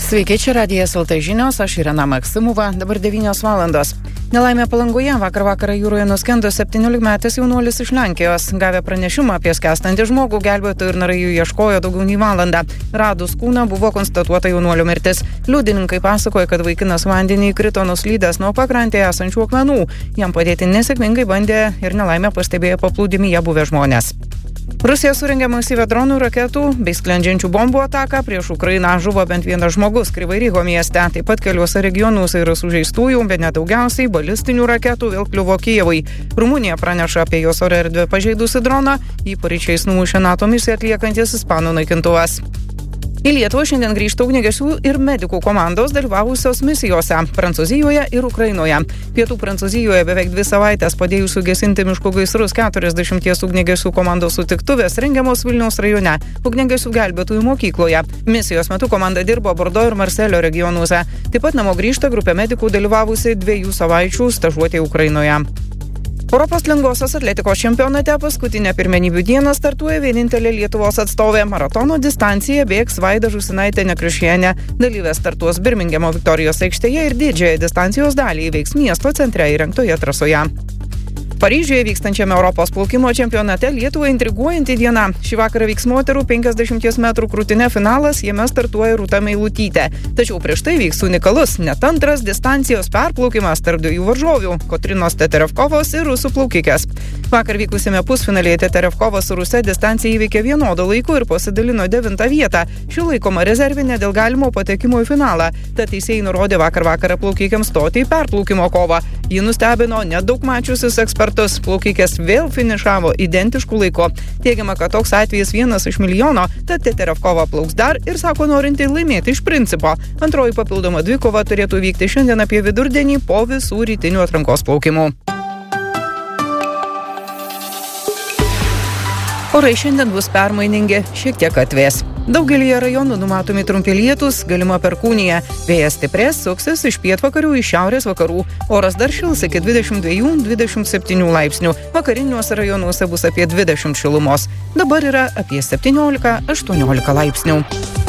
Sveiki, čia Radijas LT žinios, aš Irena Maksimova, dabar 9 valandos. Nelaimė Palangoje vakarą jūroje nuskendo 17-metis jaunuolis iš Lenkijos. Gavę pranešimą apie skęstantį žmogų, gelbėtojai ir narai jų ieškojo daugiau nei valandą. Radus kūną buvo konstatuota jaunuolio mirtis. Liudininkai pasakoja, kad vaikinas vandenį įkrito nuslydęs nuo pakrantėje esančių akmenų. Jam padėti nesėkmingai bandė ir nelaimę pastebėjo paplūdimyje buvę žmonės. Rusija surengė masyvią dronų, raketų bei sklendžiančių bombų ataką prieš Ukrainą. Žuvo bent vienas žmogus Kryvyriho mieste. Taip pat keliuose regionuose yra sužeistųjų, bet nedaugiausiai balistinių raketų vėl kliuvo Kijevui. Rumunija praneša apie jos oro erdvę pažeidusi droną. Jį paryčiais numušė NATO misiją atliekantis ispanų naikintuvas. Į Lietuvą šiandien grįžta ugniagesių ir medikų komandos dalyvavusios misijose Prancūzijoje ir Ukrainoje. Pietų Prancūzijoje beveik 2 savaitės padėjusių gesinti miškų gaisrus 40 ugniagesių komandos sutiktuvės rengiamos Vilniaus rajone ugniagesių gelbėtojų mokykloje. Misijos metu komanda dirbo Bordo ir Marselio regionuose. Taip pat namo grįžta grupė medikų dalyvavusi 2 savaičių stažuotėje Ukrainoje. Europos lengvosios atletikos čempionate paskutinę pirmenybių dieną startuoja vienintelė Lietuvos atstovė. Maratono distanciją bėgs Vaida Žusinaitė-Nekrišienė. Dalyvės startuos Birmingemo Viktorijos aikštėje ir didžiąją distancijos dalį įveiks miesto centre įrengtoje trasoje. Paryžiuje vykstančiame Europos plaukimo čempionate Lietuvai intriguojanti diena. Šį vakarą vyks moterų 50 metrų krūtine finalas, jame startuoja Rūta Meilutytė. Tačiau prieš tai vyks unikalus, net antras distancijos perplaukimas tarp 2 varžovių – Kotrinos Teterevkovos ir rusų plaukikės. Vakar vykusime pusfinalėje Teterevkova su Ruse distanciją įveikė vienodo laiku ir pasidalino 9 vietą. Ši laikoma rezervinė dėl galimo patekimo į finalą. Tad teisėjai nurodė vakarą plaukikiams stoti į perplaukimo kovą. Ji nustebino nedaug mačiusius ekspertus. Plaukikės vėl finišavo identiškų laiku. Teigiama, kad toks atvejis 1 iš milijono, tad Teterevkova plauks dar ir sako norinti laimėti iš principo. Antroji papildoma dvikova turėtų vykti šiandien apie vidurdienį po visų rytinių atrankos plaukimų. Orai šiandien bus permainingi, šiek tiek atvės. Daugelyje rajonų numatomi trumpi lietūs, galima perkūnija. Vėjas stiprės, suksis iš pietvakarių į šiaurės vakarų. Oras dar šils iki 22-27 laipsnių. Vakariniuose rajonuose bus apie 20 šilumos. Dabar yra apie 17-18 laipsnių.